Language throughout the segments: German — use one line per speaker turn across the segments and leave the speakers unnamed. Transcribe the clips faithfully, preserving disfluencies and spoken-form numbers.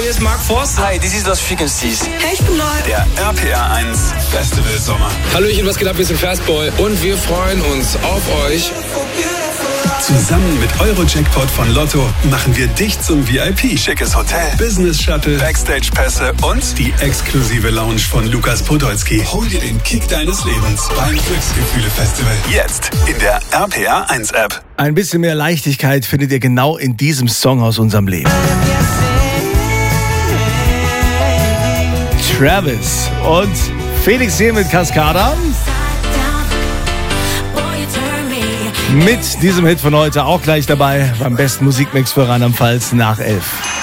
hier ist Mark Forster.
Hi, this is Lost Frequencies.
Hey, ich bin neu.
Der R P R eins Festival Sommer.
Hallöchen, was geht ab? Wir sind Fastboy und wir freuen uns auf euch.
Zusammen mit Euro-Jackpot von Lotto machen wir dich zum V I P. Schickes Hotel, Business Shuttle, Backstage-Pässe und die exklusive Lounge von Lukas Podolski. Hol dir den Kick deines Lebens beim Glücksgefühle-Festival. Jetzt in der R P R eins App.
Ein bisschen mehr Leichtigkeit findet ihr genau in diesem Song aus unserem Leben. Travis und Felix hier mit Cascada. Mit diesem Hit von heute auch gleich dabei beim besten Musikmix für Rheinland-Pfalz nach elf.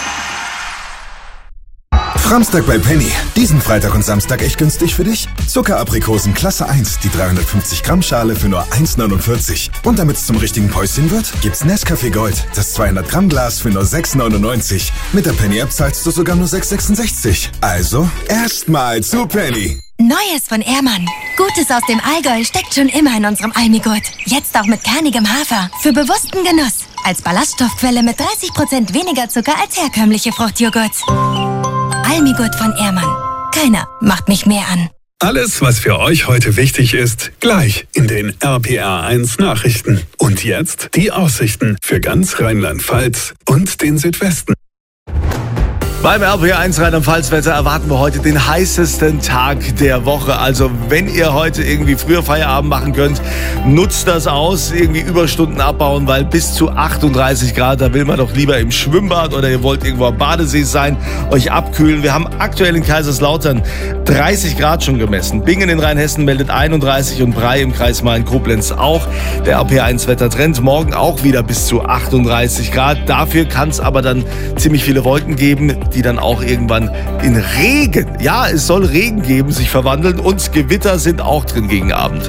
Samstag bei Penny. Diesen Freitag und Samstag echt günstig für dich? Zuckeraprikosen Klasse eins, die dreihundertfünfzig Gramm Schale für nur eins neunundvierzig. Und damit es zum richtigen Päuschen wird, gibt's Nescafé Gold, das zweihundert Gramm Glas für nur sechs neunundneunzig. Mit der Penny App zahlst du sogar nur sechs sechsundsechzig. Also, erstmal zu Penny.
Neues von Ehrmann. Gutes aus dem Allgäu steckt schon immer in unserem Almigurt. Jetzt auch mit kernigem Hafer. Für bewussten Genuss. Als Ballaststoffquelle mit dreißig Prozent weniger Zucker als herkömmliche Fruchtjoghurts. Almigurt von Ehrmann. Keiner macht mich mehr an.
Alles, was für euch heute wichtig ist, gleich in den R P R eins Nachrichten. Und jetzt die Aussichten für ganz Rheinland-Pfalz und den Südwesten.
Beim R P R eins Rheinland-Pfalz-Wetter erwarten wir heute den heißesten Tag der Woche. Also wenn ihr heute irgendwie früher Feierabend machen könnt, nutzt das aus, irgendwie Überstunden abbauen, weil bis zu achtunddreißig Grad, da will man doch lieber im Schwimmbad oder ihr wollt irgendwo am Badesee sein, euch abkühlen. Wir haben aktuell in Kaiserslautern dreißig Grad schon gemessen. Bingen in Rheinhessen meldet einunddreißig und Bray im Kreis Main-Koblenz auch. Der R P R eins Wettertrend morgen auch wieder bis zu achtunddreißig Grad. Dafür kann es aber dann ziemlich viele Wolken geben, die dann auch irgendwann in Regen, ja, es soll Regen geben, sich verwandeln und Gewitter sind auch drin gegen Abend.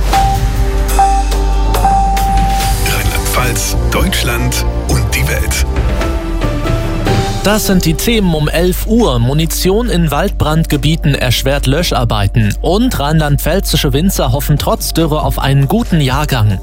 Rheinland-Pfalz, Deutschland und die Welt.
Das sind die Themen um elf Uhr. Munition in Waldbrandgebieten erschwert Löscharbeiten. Und rheinland-pfälzische Winzer hoffen trotz Dürre auf einen guten Jahrgang.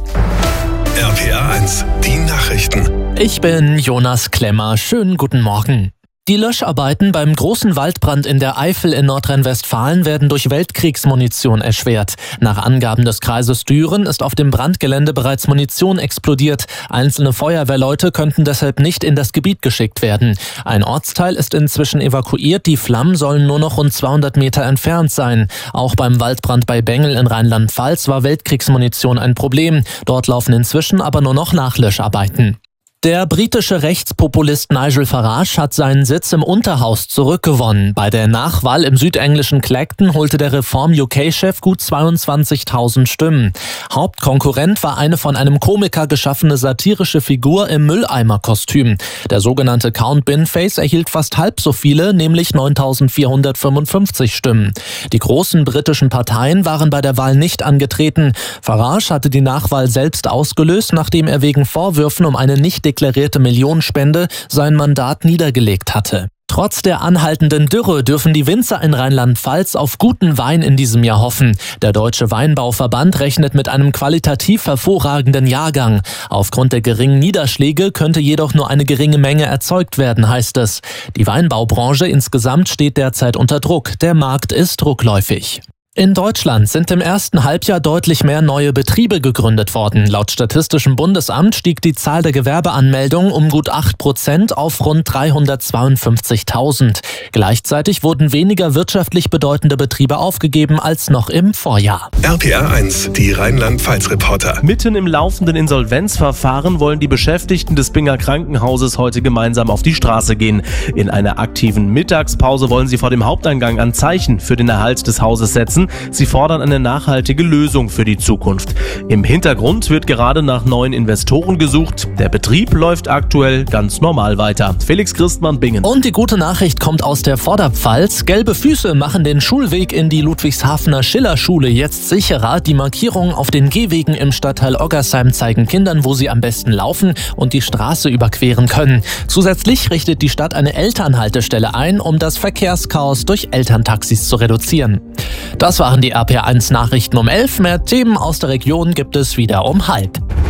R P R eins, die Nachrichten.
Ich bin Jonas Klemmer. Schönen guten Morgen. Die Löscharbeiten beim großen Waldbrand in der Eifel in Nordrhein-Westfalen werden durch Weltkriegsmunition erschwert. Nach Angaben des Kreises Düren ist auf dem Brandgelände bereits Munition explodiert. Einzelne Feuerwehrleute könnten deshalb nicht in das Gebiet geschickt werden. Ein Ortsteil ist inzwischen evakuiert. Die Flammen sollen nur noch rund zweihundert Meter entfernt sein. Auch beim Waldbrand bei Bengel in Rheinland-Pfalz war Weltkriegsmunition ein Problem. Dort laufen inzwischen aber nur noch Nachlöscharbeiten. Der britische Rechtspopulist Nigel Farage hat seinen Sitz im Unterhaus zurückgewonnen. Bei der Nachwahl im südenglischen Clacton holte der Reform-U K-Chef gut zweiundzwanzigtausend Stimmen. Hauptkonkurrent war eine von einem Komiker geschaffene satirische Figur im Mülleimer-Kostüm. Der sogenannte Count Binface erhielt fast halb so viele, nämlich neuntausendvierhundertfünfundfünfzig Stimmen. Die großen britischen Parteien waren bei der Wahl nicht angetreten. Farage hatte die Nachwahl selbst ausgelöst, nachdem er wegen Vorwürfen um eine nicht deklarierte Millionenspende sein Mandat niedergelegt hatte. Trotz der anhaltenden Dürre dürfen die Winzer in Rheinland-Pfalz auf guten Wein in diesem Jahr hoffen. Der Deutsche Weinbauverband rechnet mit einem qualitativ hervorragenden Jahrgang. Aufgrund der geringen Niederschläge könnte jedoch nur eine geringe Menge erzeugt werden, heißt es. Die Weinbaubranche insgesamt steht derzeit unter Druck. Der Markt ist rückläufig. In Deutschland sind im ersten Halbjahr deutlich mehr neue Betriebe gegründet worden. Laut Statistischem Bundesamt stieg die Zahl der Gewerbeanmeldungen um gut acht Prozent auf rund dreihundertzweiundfünfzigtausend. Gleichzeitig wurden weniger wirtschaftlich bedeutende Betriebe aufgegeben als noch im Vorjahr.
R P R eins, die Rheinland-Pfalz-Reporter.
Mitten im laufenden Insolvenzverfahren wollen die Beschäftigten des Binger Krankenhauses heute gemeinsam auf die Straße gehen. In einer aktiven Mittagspause wollen sie vor dem Haupteingang ein Zeichen für den Erhalt des Hauses setzen. Sie fordern eine nachhaltige Lösung für die Zukunft. Im Hintergrund wird gerade nach neuen Investoren gesucht. Der Betrieb läuft aktuell ganz normal weiter. Felix Christmann, Bingen.
Und die gute Nachricht kommt aus der Vorderpfalz. Gelbe Füße machen den Schulweg in die Ludwigshafener Schillerschule jetzt sicherer. Die Markierungen auf den Gehwegen im Stadtteil Oggersheim zeigen Kindern, wo sie am besten laufen und die Straße überqueren können. Zusätzlich richtet die Stadt eine Elternhaltestelle ein, um das Verkehrschaos durch Elterntaxis zu reduzieren. Das waren die R P R eins Nachrichten um elf. Mehr Themen aus der Region gibt es wieder um halb.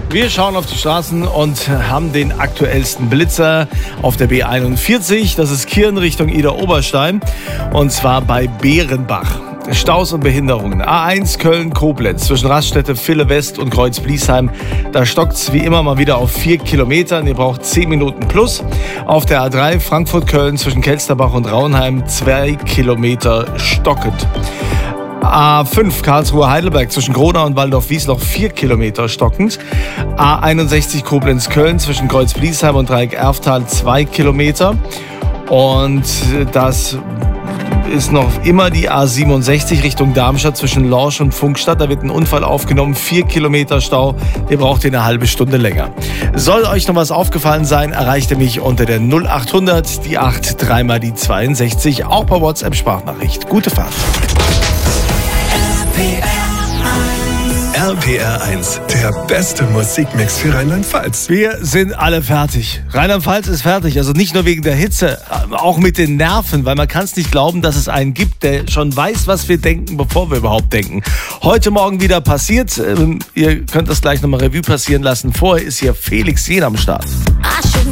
Wir schauen auf die Straßen und haben den aktuellsten Blitzer auf der B einundvierzig. Das ist Kirn Richtung Idar-Oberstein und zwar bei Bärenbach. Staus und Behinderungen. A eins Köln-Koblenz zwischen Raststätte, Ville West und Kreuz-Bliesheim. Da stockt es wie immer mal wieder auf vier Kilometern. Ihr braucht zehn Minuten plus. Auf der A drei Frankfurt-Köln zwischen Kelsterbach und Raunheim zwei Kilometer stockend. A fünf Karlsruhe-Heidelberg zwischen Gronau und Waldorf-Wiesloch vier Kilometer stockend. A einundsechzig Koblenz-Köln zwischen Kreuz-Bliesheim und Dreieck-Erftal zwei Kilometer. Und das ist noch immer die A siebenundsechzig Richtung Darmstadt zwischen Lorsch und Funkstadt. Da wird ein Unfall aufgenommen, vier Kilometer Stau. Ihr braucht eine halbe Stunde länger. Soll euch noch was aufgefallen sein, erreicht ihr mich unter der null achthundert, die acht, dreimal die zweiundsechzig, auch per WhatsApp-Sprachnachricht. Gute Fahrt.
R P R eins, der beste Musikmix für Rheinland-Pfalz.
Wir sind alle fertig. Rheinland-Pfalz ist fertig. Also nicht nur wegen der Hitze, auch mit den Nerven, weil man kann es nicht glauben, dass es einen gibt, der schon weiß, was wir denken, bevor wir überhaupt denken. Heute Morgen wieder passiert. Ihr könnt das gleich nochmal Revue passieren lassen. Vorher ist hier Felix Jähn am Start.